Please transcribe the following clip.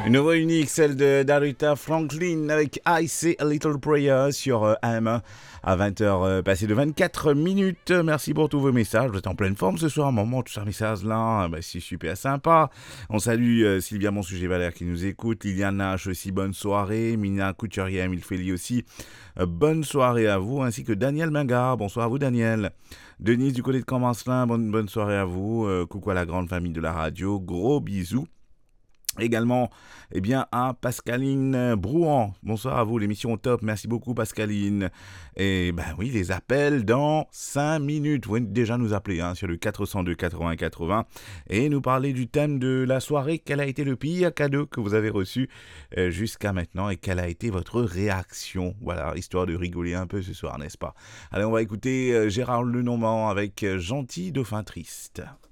Une voix unique, celle de d'Aretha Franklin avec I Say a Little Prayer sur AM1 à 20h passé de 24 minutes. Merci pour tous vos messages. Vous êtes en pleine forme ce soir, maman, tous ces messages-là. C'est super sympa. On salue Sylvia Monsuger-Valère qui nous écoute, Liliane Nash aussi, bonne soirée. Mina Couturier, Emile Feli aussi, bonne soirée à vous, ainsi que Daniel Mingard. Bonsoir à vous, Daniel. Denise du côté de Camancelin, bonne soirée à vous. Coucou à la grande famille de la radio, gros bisous. Également, à Pascaline Brouhan. Bonsoir à vous, l'émission au top. Merci beaucoup, Pascaline. Et oui, les appels dans 5 minutes. Vous pouvez déjà nous appeler sur le 402 80 80 et nous parler du thème de la soirée. Quel a été le pire cadeau que vous avez reçu jusqu'à maintenant et quelle a été votre réaction? Voilà, histoire de rigoler un peu ce soir, n'est-ce pas? Allez, on va écouter Gérard Lenormand avec Gentil Dauphin Triste.